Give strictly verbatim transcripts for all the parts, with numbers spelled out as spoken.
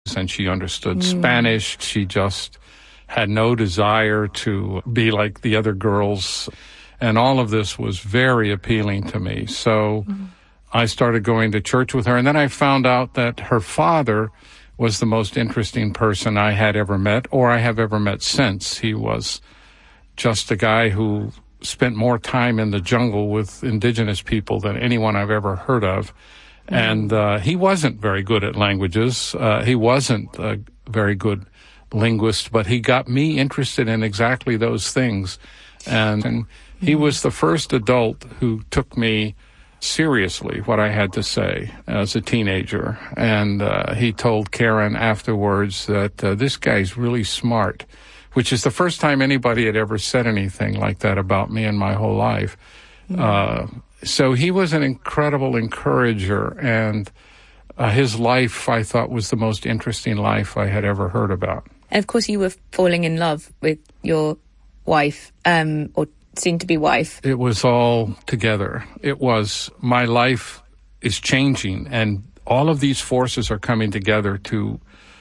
and she understood mm. Spanish. She just had no desire to be like the other girls. And all of this was very appealing to me. So mm. I started going to church with her. And then I found out that her father was the most interesting person I had ever met, or I have ever met since. He was just a guy who spent more time in the jungle with indigenous people than anyone I've ever heard of. Mm. And uh, he wasn't very good at languages. Uh, he wasn't a very good linguist, but he got me interested in exactly those things. And, and he was the first adult who took me seriously, what I had to say as a teenager. And uh, he told Karen afterwards that uh, this guy's really smart, which is the first time anybody had ever said anything like that about me in my whole life. Mm. Uh, so he was an incredible encourager, and uh, his life, I thought, was the most interesting life I had ever heard about. And of course, you were falling in love with your wife, um, or soon-to-be wife. It was all together. It was, my life is changing, and all of these forces are coming together to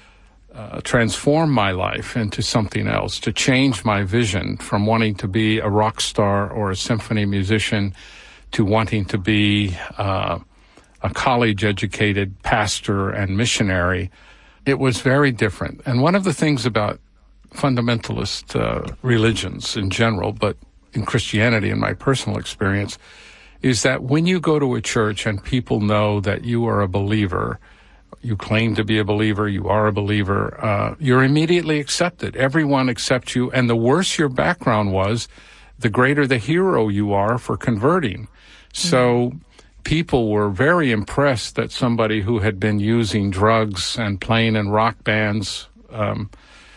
uh, transform my life into something else, to change my vision from wanting to be a rock star or a symphony musician to wanting to be uh, a college-educated pastor and missionary. It was very different. And one of the things about fundamentalist uh, religions in general, but in Christianity, in my personal experience, is that when you go to a church and people know that you are a believer, you claim to be a believer, you are a believer, uh, you're immediately accepted. Everyone accepts you, and the worse your background was, the greater the hero you are for converting. So people were very impressed that somebody who had been using drugs and playing in rock bands um,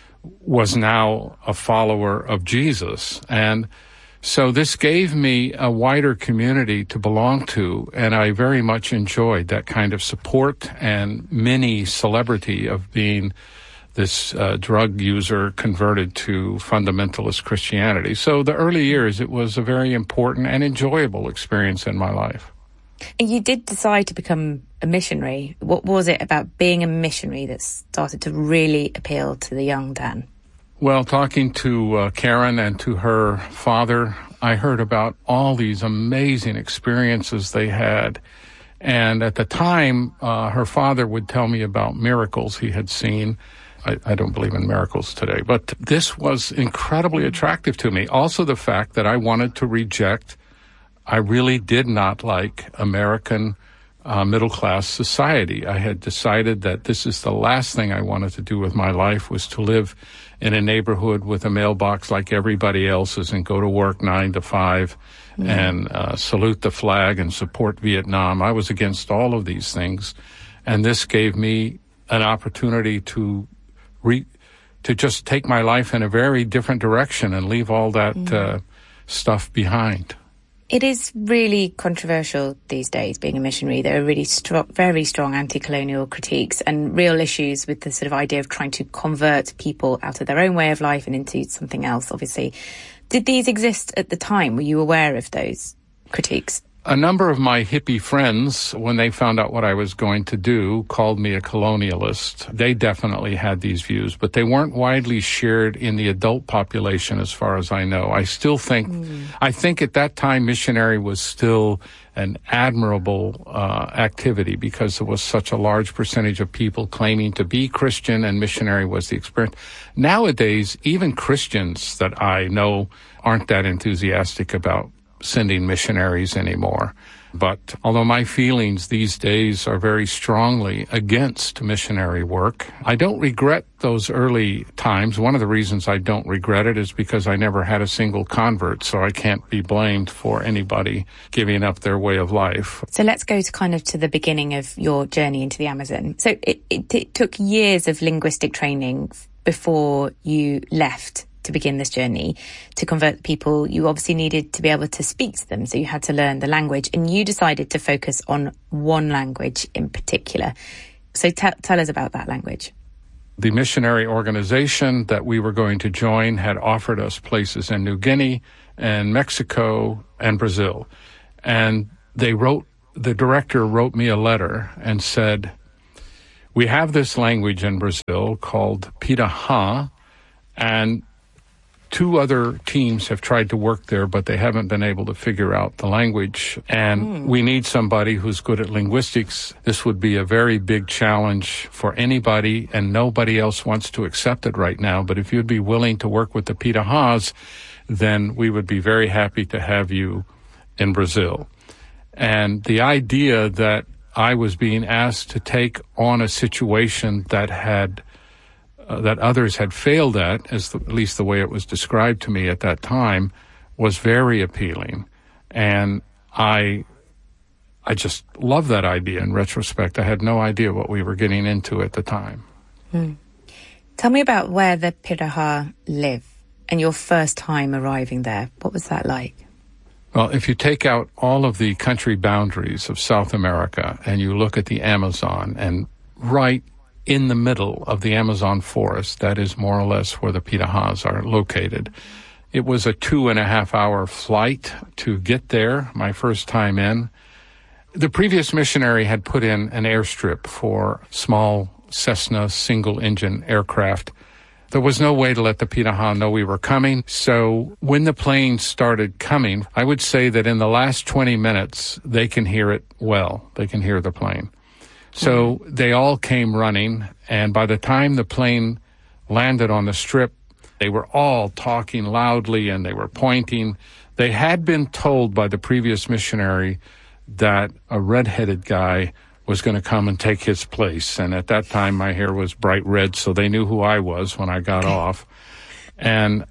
was now a follower of Jesus. And so this gave me a wider community to belong to, and I very much enjoyed that kind of support and mini celebrity of being this uh, drug user converted to fundamentalist Christianity. So the early years, it was a very important and enjoyable experience in my life. And you did decide to become a missionary. What was it about being a missionary that started to really appeal to the young Dan? Well, talking to uh, Karen and to her father, I heard about all these amazing experiences they had. And at the time, uh, her father would tell me about miracles he had seen. I, I don't believe in miracles today, but this was incredibly attractive to me. Also the fact that I wanted to reject, I really did not like American uh, middle-class society. I had decided that this is the last thing I wanted to do with my life, was to live in a neighborhood with a mailbox like everybody else's and go to work nine to five mm. and uh, salute the flag and support Vietnam. I was against all of these things, and this gave me an opportunity to re- to just take my life in a very different direction and leave all that mm. uh, stuff behind. It is really controversial these days, being a missionary. There are really stro- very strong anti-colonial critiques and real issues with the sort of idea of trying to convert people out of their own way of life and into something else, obviously. Did these exist at the time? Were you aware of those critiques? A number of my hippie friends, when they found out what I was going to do, called me a colonialist. They definitely had these views, but they weren't widely shared in the adult population as far as I know. I still think, mm. I think at that time missionary was still an admirable uh, activity because there was such a large percentage of people claiming to be Christian and missionary was the experience. Nowadays, even Christians that I know aren't that enthusiastic about sending missionaries anymore. But although my feelings these days are very strongly against missionary work, I don't regret those early times. One of the reasons I don't regret it is because I never had a single convert, so I can't be blamed for anybody giving up their way of life. So let's go to kind of to the beginning of your journey into the Amazon. So it, it, it took years of linguistic training before you left to begin this journey to convert people. You obviously needed to be able to speak to them, so you had to learn the language, and you decided to focus on one language in particular. So t- tell us about that language. The missionary organization that we were going to join had offered us places in New Guinea and Mexico and Brazil. And they wrote, the director wrote me a letter and said, we have this language in Brazil called Piraha, and two other teams have tried to work there, but they haven't been able to figure out the language. And mm. we need somebody who's good at linguistics. This would be a very big challenge for anybody, and nobody else wants to accept it right now. But if you'd be willing to work with the Pirahas, then we would be very happy to have you in Brazil. And the idea that I was being asked to take on a situation that had Uh, that others had failed at, as the, at least the way it was described to me at that time, was very appealing. And I I just love that idea in retrospect. I had no idea what we were getting into at the time. Mm. Tell me about where the Piraha live and your first time arriving there. What was that like? Well, if you take out all of the country boundaries of South America and you look at the Amazon, and right in the middle of the Amazon forest, that is more or less where the Pirahas are located. It was a two and a half hour flight to get there, my first time in. The previous missionary had put in an airstrip for small Cessna single-engine aircraft. There was no way to let the Piraha know we were coming, so when the plane started coming, I would say that in the last twenty minutes, they can hear it well. They can hear the plane. So they all came running, and by the time the plane landed on the strip, they were all talking loudly and they were pointing. They had been told by the previous missionary that a red-headed guy was going to come and take his place. And at that time, my hair was bright red, so they knew who I was when I got off. And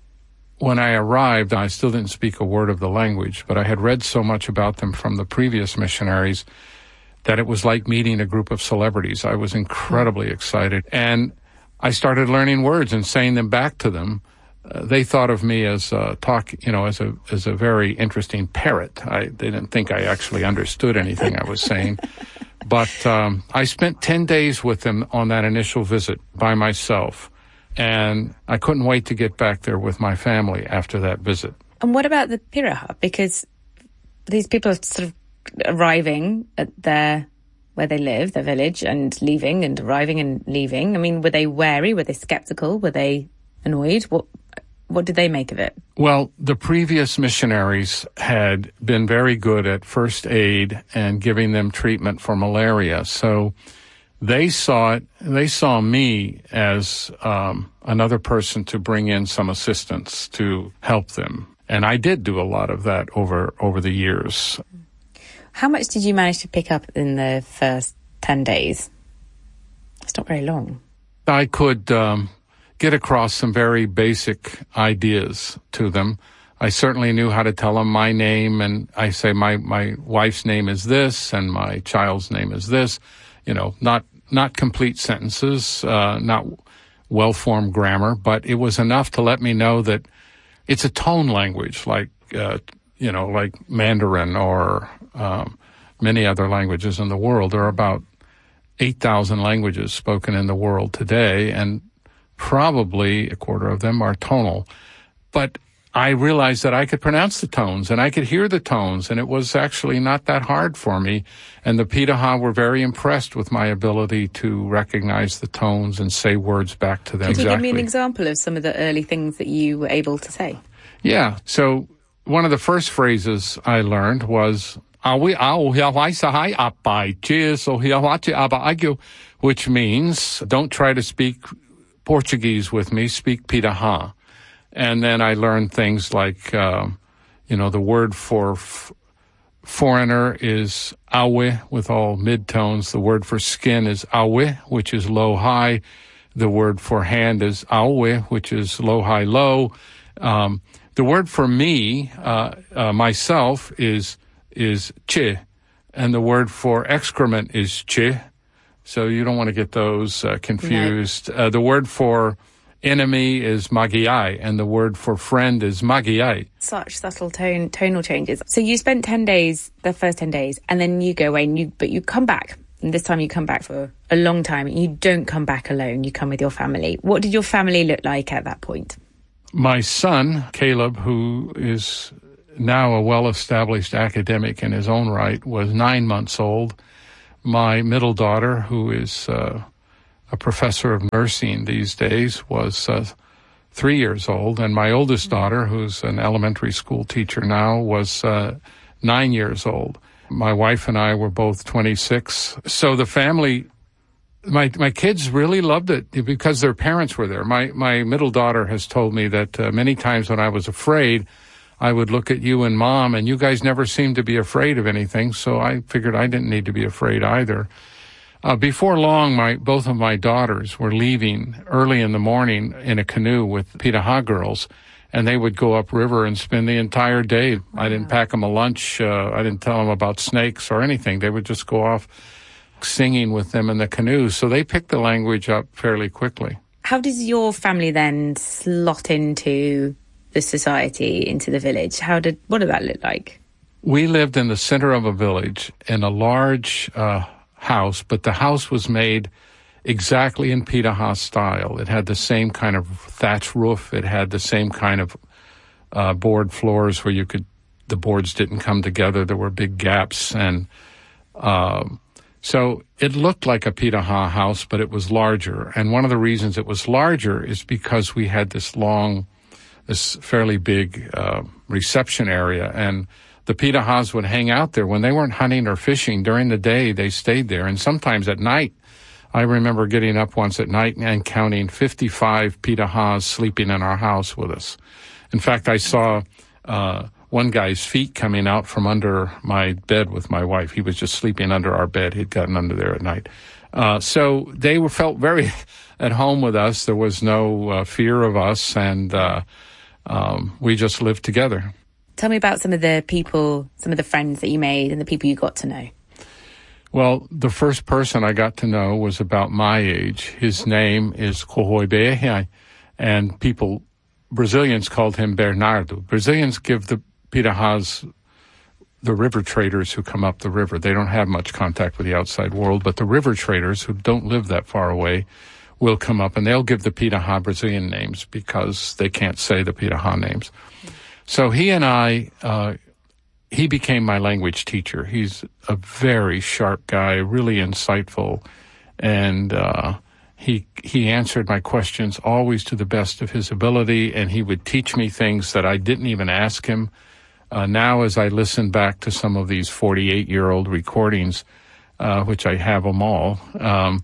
when I arrived, I still didn't speak a word of the language, but I had read so much about them from the previous missionaries that it was like meeting a group of celebrities. I was incredibly excited. And I started learning words and saying them back to them. Uh, they thought of me as uh, talk, you know, as a as a very interesting parrot. I, they didn't think I actually understood anything I was saying. But um, I spent ten days with them on that initial visit by myself. And I couldn't wait to get back there with my family after that visit. And what about the Piraha? Because these people are sort of arriving at their where they live, their village, and leaving and arriving and leaving. I mean, were they wary? Were they skeptical? Were they annoyed? What what did they make of it? Well, the previous missionaries had been very good at first aid and giving them treatment for malaria. So they saw it. They saw me as um, another person to bring in some assistance to help them, and I did do a lot of that over over the years. How much did you manage to pick up in the first ten days? It's not very long. I could um, get across some very basic ideas to them. I certainly knew how to tell them my name, and I say my, my wife's name is this, and my child's name is this. You know, not not complete sentences, uh, not well-formed grammar, but it was enough to let me know that it's a tone language, like uh, you know, like Mandarin or Um, many other languages in the world. There are about eight thousand languages spoken in the world today, and probably a quarter of them are tonal. But I realized that I could pronounce the tones, and I could hear the tones, and it was actually not that hard for me. And the Piraha were very impressed with my ability to recognize the tones and say words back to them. Could you exactly. give me an example of some of the early things that you were able to say? Yeah. So one of the first phrases I learned was which means don't try to speak Portuguese with me, speak Piraha. And then I learned things like, uh, you know, the word for f- foreigner is awe with all midtones. The word for skin is awe, which is low-high. The word for hand is awe, which is low-high-low. Um, the word for me, uh, uh, myself, is is che, and the word for excrement is che, so you don't want to get those uh, confused. No. Uh, the word for enemy is magiai, and the word for friend is magiai. Such subtle tone, tonal changes. So you spent ten days, the first ten days, and then you go away, and you, but you come back, and this time you come back for a long time, and you don't come back alone, you come with your family. What did your family look like at that point? My son, Caleb, who is now a well-established academic in his own right, was nine months old. My middle daughter, who is uh, a professor of nursing these days, was uh, three years old, and my oldest daughter, who's an elementary school teacher now, was uh, nine years old. My wife and I were both twenty-six. So the family, my my kids really loved it because their parents were there. My my middle daughter has told me that uh, many times when I was afraid, I would look at you and Mom, and you guys never seemed to be afraid of anything, so I figured I didn't need to be afraid either. Uh, before long, my both of my daughters were leaving early in the morning in a canoe with Piraha girls, and they would go upriver and spend the entire day. Wow. I didn't pack them a lunch. Uh, I didn't tell them about snakes or anything. They would just go off singing with them in the canoe, so they picked the language up fairly quickly. How does your family then slot into the society, into the village? How did, what did that look like? We lived in the center of a village in a large uh, house, but the house was made exactly in Piraha style. It had the same kind of thatch roof. It had the same kind of uh, board floors where you could, the boards didn't come together. There were big gaps. And um, so it looked like a Piraha house, but it was larger. And one of the reasons it was larger is because we had this long this fairly big uh, reception area, and the Pirahas would hang out there. When they weren't hunting or fishing during the day, they stayed there, and sometimes at night. I remember getting up once at night and counting fifty-five Pirahas sleeping in our house with us. In fact, I saw uh, one guy's feet coming out from under my bed with my wife. He was just sleeping under our bed. He'd gotten under there at night. Uh, so they were felt very at home with us. There was no uh, fear of us, and uh, Um, we just lived together. Tell me about some of the people, some of the friends that you made and the people you got to know. Well, the first person I got to know was about my age. His name is Kohoibehe, and people, Brazilians called him Bernardo. Brazilians give the Pirahas, the river traders who come up the river. They don't have much contact with the outside world, but the river traders who don't live that far away will come up, and they'll give the Piraha Brazilian names because they can't say the Piraha names. So he and I, uh, he became my language teacher. He's a very sharp guy, really insightful, and uh, he he answered my questions always to the best of his ability, and he would teach me things that I didn't even ask him. Uh, now, as I listen back to some of these forty-eight-year-old recordings, uh, which I have them all, um,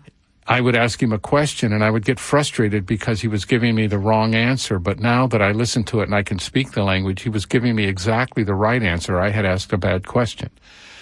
I would ask him a question, and I would get frustrated because he was giving me the wrong answer. But now that I listen to it and I can speak the language, he was giving me exactly the right answer. I had asked a bad question.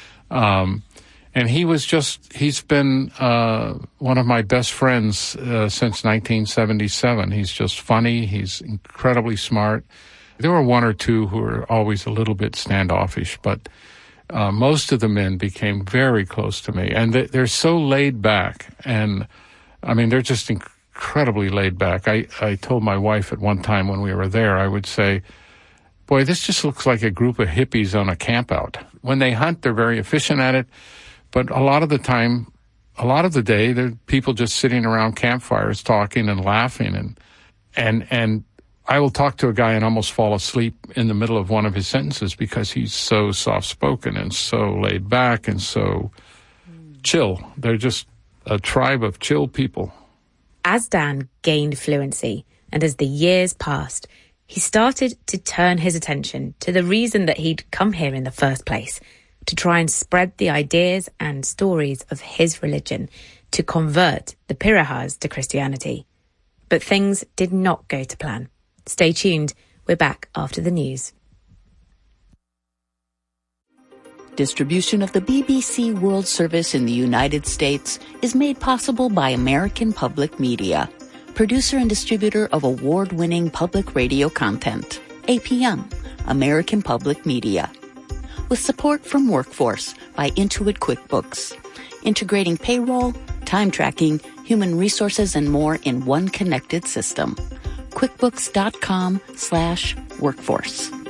Um, and he was just, he's been uh, one of my best friends uh, since nineteen seventy-seven. He's just funny. He's incredibly smart. There were one or two who were always a little bit standoffish, but Uh, most of the men became very close to me, and they, they're so laid back, and I mean, they're just incredibly laid back. I, I told my wife at one time when we were there, I would say, boy, this just looks like a group of hippies on a campout. When they hunt, they're very efficient at it, but a lot of the time, a lot of the day, they're people just sitting around campfires talking and laughing, and and and I will talk to a guy and almost fall asleep in the middle of one of his sentences because he's so soft-spoken and so laid back and so chill. They're just a tribe of chill people. As Dan gained fluency and as the years passed, he started to turn his attention to the reason that he'd come here in the first place, to try and spread the ideas and stories of his religion, to convert the Pirahas to Christianity. But things did not go to plan. Stay tuned. We're back after the news. Distribution of the B B C World Service in the United States is made possible by American Public Media, producer and distributor of award-winning public radio content. A P M, American Public Media. With support from Workforce by Intuit QuickBooks, integrating payroll, time tracking, human resources, and more in one connected system. QuickBooks.com slash workforce.